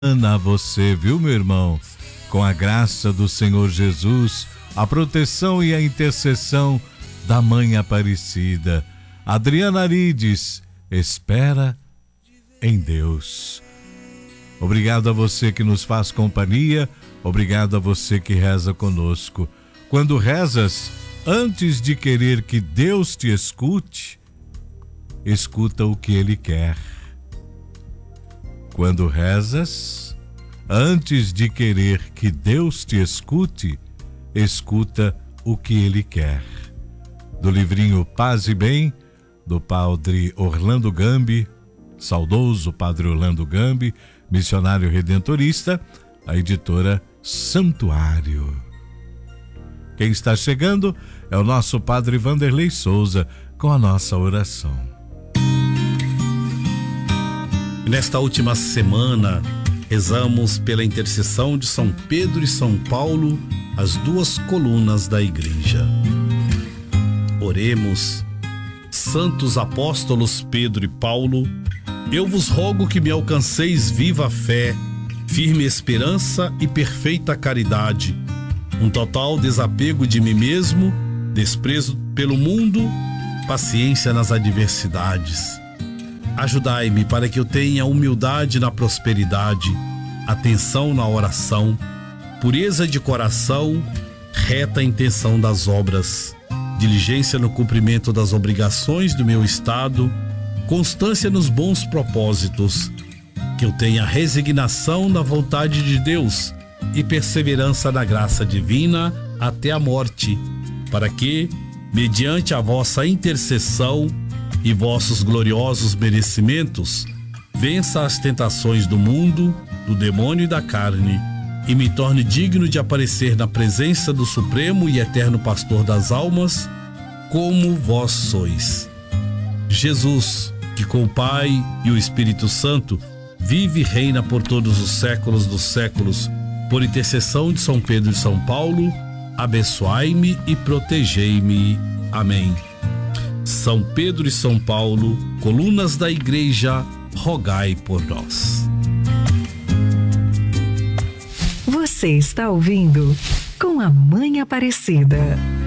A você, viu, meu irmão? Com a graça do Senhor Jesus, a proteção e a intercessão da Mãe Aparecida. Adriana Arides, espera em Deus. Obrigado a você que nos faz companhia, obrigado a você que reza conosco. Quando rezas, antes de querer que Deus te escute, escuta o que Ele quer. Quando rezas, antes de querer que Deus te escute, escuta o que Ele quer. Do livrinho Paz e Bem, do padre Orlando Gambi, saudoso padre Orlando Gambi, missionário redentorista, a editora Santuário. Quem está chegando é o nosso padre Vanderlei Souza com a nossa oração. Nesta última semana, rezamos pela intercessão de São Pedro e São Paulo, as duas colunas da Igreja. Oremos. Santos apóstolos Pedro e Paulo, eu vos rogo que me alcanceis viva fé, firme esperança e perfeita caridade, um total desapego de mim mesmo, desprezo pelo mundo, paciência nas adversidades. Ajudai-me para que eu tenha humildade na prosperidade, atenção na oração, pureza de coração, reta intenção das obras, diligência no cumprimento das obrigações do meu estado, constância nos bons propósitos, que eu tenha resignação na vontade de Deus e perseverança na graça divina até a morte, para que, mediante a vossa intercessão e vossos gloriosos merecimentos, vença as tentações do mundo, do demônio e da carne, e me torne digno de aparecer na presença do Supremo e Eterno Pastor das almas, como vós sois. Jesus, que com o Pai e o Espírito Santo vive e reina por todos os séculos dos séculos, por intercessão de São Pedro e São Paulo, abençoai-me e protegei-me. Amém. São Pedro e São Paulo, colunas da Igreja, rogai por nós. Você está ouvindo Com a Mãe Aparecida.